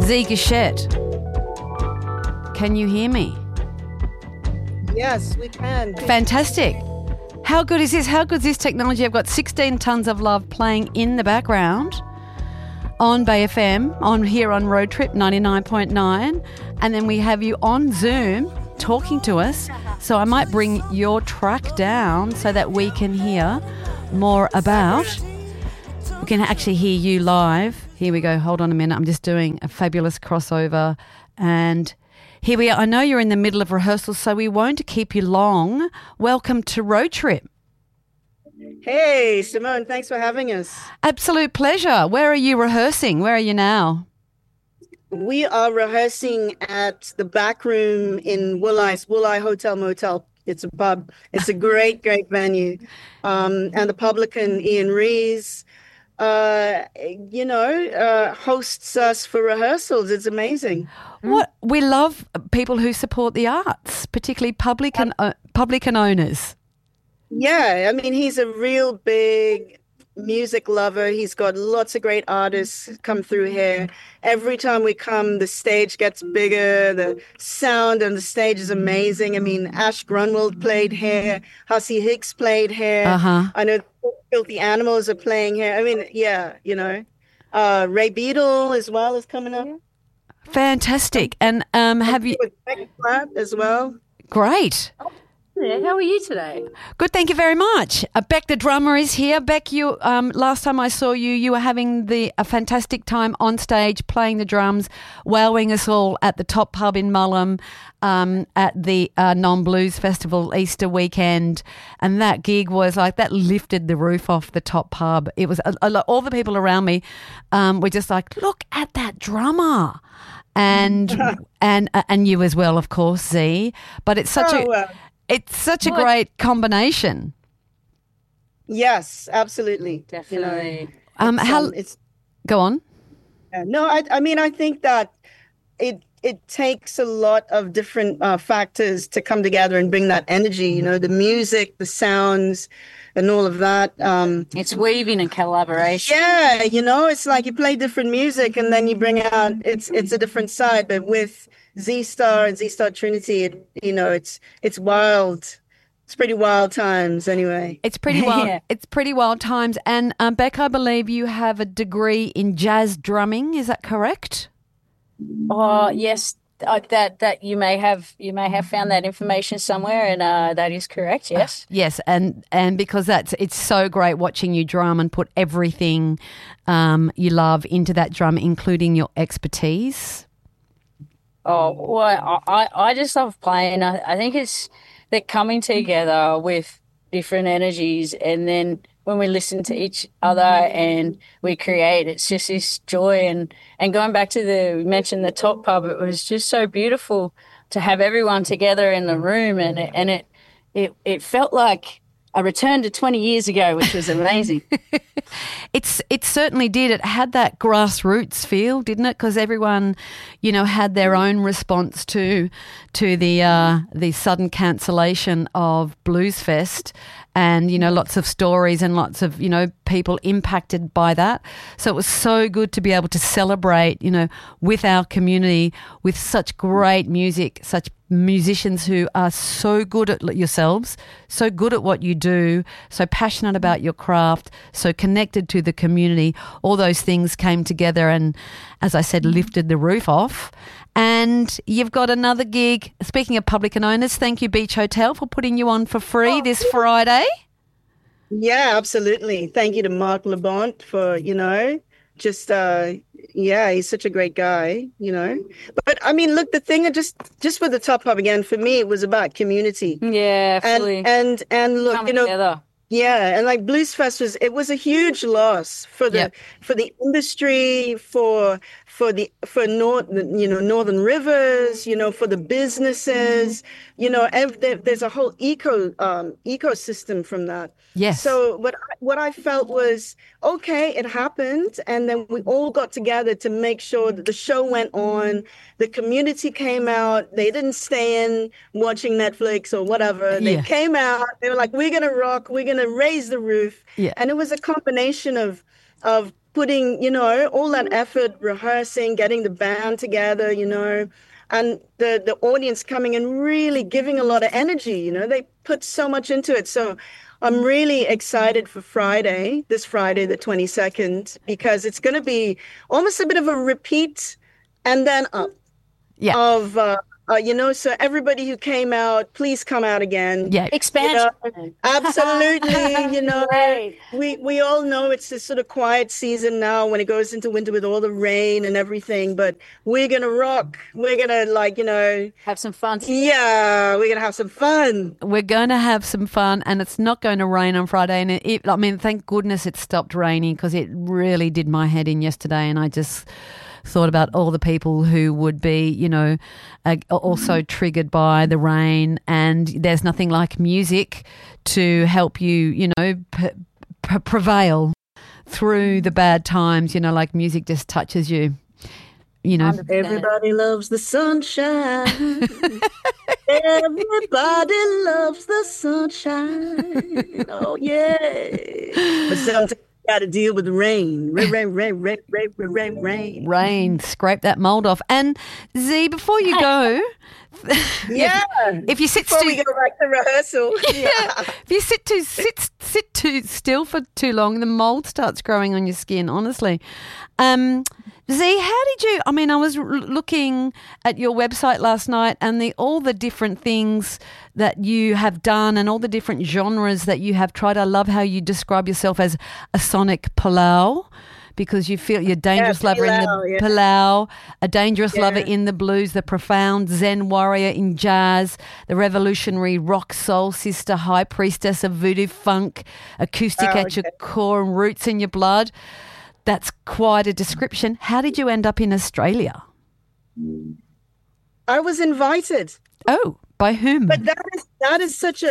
Z Gachette. Can you hear me? Yes, we can. Fantastic. How good is this? How good is this technology? I've got 16 Tons of Love playing in the background on Bay FM, here on Road Trip 99.9, and then we have you on Zoom talking to us. So I might bring your track down so that we can hear more about. We can actually hear you live. Here we go. Hold on a minute. I'm just doing a fabulous crossover. And here we are. I know you're in the middle of rehearsals, so we won't keep you long. Welcome to Road Trip. Hey, Simone, thanks for having us. Absolute pleasure. Where are you rehearsing? Where are you now? We are rehearsing at the back room in Wooleye Hotel Motel. It's a pub. It's a great, great venue. And the publican, Ian Rees, hosts us for rehearsals. It's amazing. What we love people who support the arts, particularly publican owners. Yeah, I mean, he's a real big music lover. He's got lots of great artists come through here. Every time we come, the stage gets bigger. The sound on the stage is amazing. I mean, Ash Grunwald played here. Hussey Hicks played here. I know Filthy Animals are playing here. I mean, yeah, Ray Beadle as well is coming up. Fantastic. And have you... With Beck Platt as well. Great. How are you today? Good, thank you very much. Beck, the drummer, is here. Beck, you last time I saw you, you were having a fantastic time on stage playing the drums, wowing us all at the Top Pub in Mullum at the Non-Blues Festival Easter weekend. And that gig was like, that lifted the roof off the Top Pub. It was all the people around me were just like, look at that drummer. And you as well, of course, Z. But it's such It's such a great combination. Yes, absolutely. Definitely. Go on. No, I mean, I think that it takes a lot of different factors to come together and bring that energy, the music, the sounds, and all of that. It's weaving and collaboration. Yeah, it's like you play different music and then you bring out, it's a different side, but with Z-Star and Z-Star Trinity, it's wild. It's pretty wild times anyway. It's pretty wild. Yeah. It's pretty wild times. And Beck, I believe you have a degree in jazz drumming. Is that correct? Oh, yes. That you may have found that information somewhere, and that is correct. Yes. Yes, and because it's so great watching you drum and put everything you love into that drum, including your expertise. Oh, well, I just love playing. I think it's that coming together with different energies, and then when we listen to each other and we create, it's just this joy. And going back to we mentioned the Top Pub, it was just so beautiful to have everyone together in the room, and it felt like a return to 20 years ago, which was amazing. It certainly did. It had that grassroots feel, didn't it? Because everyone, had their own response to the sudden cancellation of Blues Fest, and lots of stories and lots of people impacted by that. So it was so good to be able to celebrate, with our community, with such great music, such musicians who are so good at yourselves, so good at what you do, so passionate about your craft, so connected to the community. All those things came together and, as I said, lifted the roof off. And you've got another gig. Speaking of publican owners, thank you, Beach Hotel, for putting you on for free this Friday. Yeah, absolutely. Thank you to Mark LeBont for, he's such a great guy, But I mean, look, the thing, just for the Top Pub again, for me, it was about community. Yeah, absolutely. And look, coming together. Yeah, and like Blues Fest was a huge loss for the industry, for Northern Rivers, for the businesses, there's a whole ecosystem from that. Yes. So what I felt was, okay, it happened, and then we all got together to make sure that the show went on. The community came out. They didn't stay in watching Netflix or whatever. They came out. They were like, we're gonna rock. We're gonna raise the roof. Yeah. And it was a combination of putting, all that effort, rehearsing, getting the band together, and the audience coming and really giving a lot of energy, they put so much into it. So I'm really excited for this Friday, the 22nd, because it's going to be almost a bit of a repeat and then up of, so everybody who came out, please come out again. Yeah. Expansion. Absolutely. Right. We all know it's this sort of quiet season now when it goes into winter with all the rain and everything, but we're going to rock. We're going to have some fun. Yeah, we're going to have some fun. We're going to have some fun, and it's not going to rain on Friday. And thank goodness it stopped raining, because it really did my head in yesterday, and I just thought about all the people who would be, also triggered by the rain. And there's nothing like music to help you, prevail through the bad times. Like music just touches you. Everybody loves the sunshine. Everybody loves the sunshine. Oh yeah. But sometimes got to deal with the rain. Rain. Rain. Scrape that mold off. And Z, before you go, if you sit before we go back to rehearsal, if you sit too still for too long, the mold starts growing on your skin. Honestly, Z, how did you? I was looking at your website last night, and all the different things that you have done, and all the different genres that you have tried. I love how you describe yourself as a sonic Palau, because you feel you're a dangerous lover in the Palau, a dangerous lover in the blues, the profound Zen warrior in jazz, the revolutionary rock soul sister, high priestess of voodoo funk, acoustic at your core and roots in your blood. That's quite a description. How did you end up in Australia? I was invited. Oh, by whom? But that is such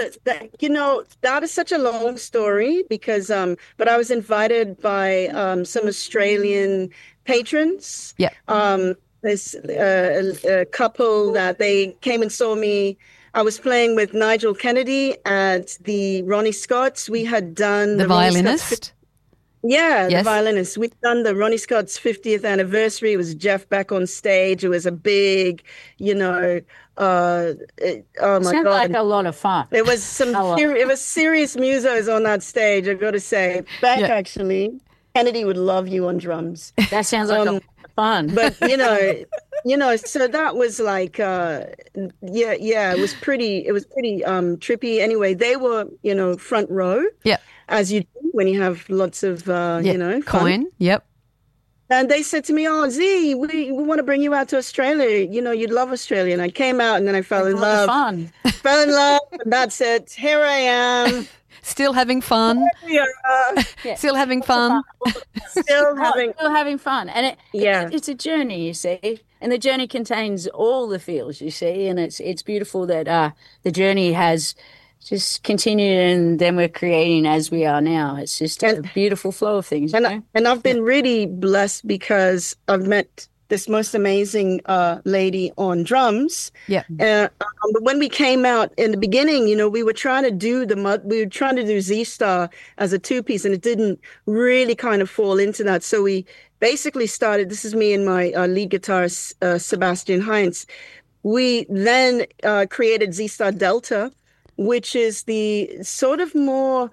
a long story, because but I was invited by some Australian patrons. Yeah. This a couple that they came and saw me. I was playing with Nigel Kennedy at the Ronnie Scott's. We had done the violinist. The violinist. We've done the Ronnie Scott's 50th anniversary. It was Jeff Beck on stage. It was a big, oh my God. Sounds like a lot of fun. It was it was serious musos on that stage, I've got to say. Beck, actually, Kennedy would love you on drums. That sounds like a lot of fun. But, so that was like, it was pretty trippy. Anyway, they were, front row. Yeah. As you do when you have lots of, coin. Fun. Yep. And they said to me, "Oh, Z, we want to bring you out to Australia. You'd love Australia." And I came out, and then I fell in love. Fun. Fell in love, and that's it. Here I am. Still having fun. Still having fun. Still having fun. And it's a journey, you see. And the journey contains all the feels, you see. And it's beautiful that the journey has just continued, and then we're creating as we are now. It's just a beautiful flow of things. And I've been really blessed, because I've met this most amazing lady on drums. Yeah. But when we came out in the beginning, we were trying to do Z Star as a two-piece, and it didn't really kind of fall into that. So we basically started. This is me and my lead guitarist Sebastian Heinz. We then created Z Star Delta, which is the sort of more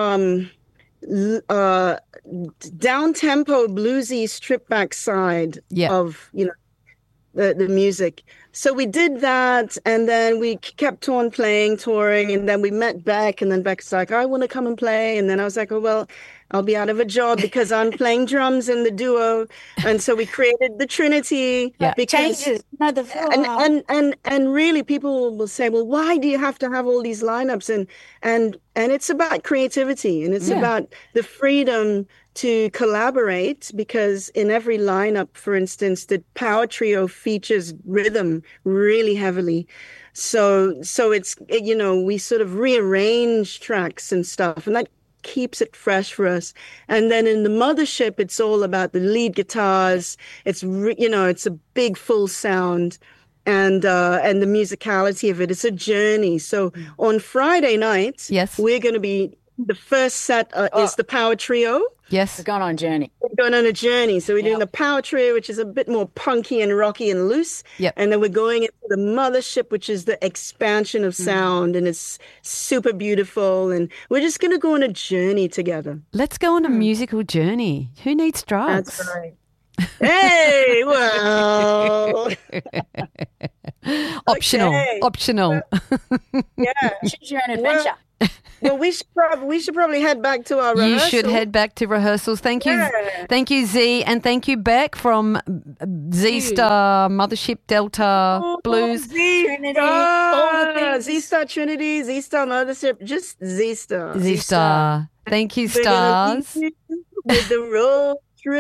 down-tempo, bluesy, stripped-back side of, the music. So we did that, and then we kept on touring, and then we met Beck, and then Beck's like, "I want to come and play." And then I was like, "Oh, well, I'll be out of a job because I'm playing drums in the duo." And so we created the Trinity. Because and really people will say, "Well, why do you have to have all these lineups?" And it's about creativity, and it's about the freedom to collaborate, because in every lineup, for instance, the power trio features rhythm really heavily. So it's, we sort of rearrange tracks and stuff, and that keeps it fresh for us. And then in the mothership, it's all about the lead guitars. It's, it's a big full sound, and the musicality of it. It's a journey. So on Friday night, yes, we're going to be The first set is the Power Trio. Yes. We're going on a journey. We're going on a journey. So we're doing Yep. the Power Trio, which is a bit more punky and rocky and loose. Yep. And then we're going into the Mothership, which is the expansion of sound, and it's super beautiful. And we're just going to go on a journey together. Let's go on a musical journey. Who needs drugs? That's right. Hey, well, Optional. Okay. Optional. yeah. Choose your own adventure. Well, we should probably head back to our You rehearsal. should head back to rehearsals. Thank you. Yeah. Thank you, Z. And thank you, Beck from Z Star, Mothership, Delta, Blues. Trinity, all the things. Z Star Trinity, Z Star Mothership, just Z Star. Z Star. Thank you, We're gonna stars. leave you with the road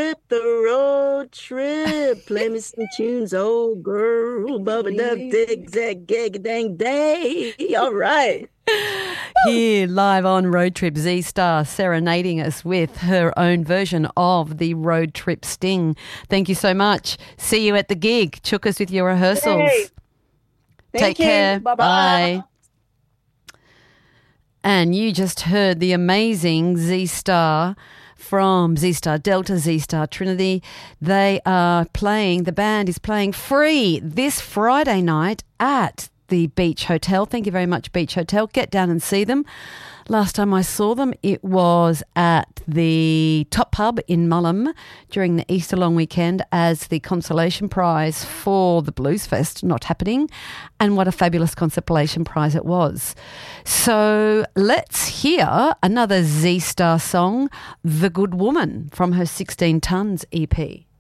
trip. Play me some tunes, old girl. Bubba dub, dig, zag, gag, dang, day. All right. Here, live on Road Trip, Z Star serenading us with her own version of the Road Trip Sting. Thank you so much. See you at the gig. Chook us with your rehearsals. Hey. Take Thank you. care. Bye-bye. Bye. And you just heard the amazing Z Star from Z Star Delta, Z Star Trinity. They are playing, the band is playing free this Friday night at the Beach Hotel. Thank you very much, Beach Hotel. Get down and see them. Last time I saw them, it was at the Top Pub in Mullum during the Easter long weekend as the consolation prize for the Blues Fest not happening. And what a fabulous consolation prize it was. So let's hear another Z Star song, The Good Woman, from her 16 Tons EP.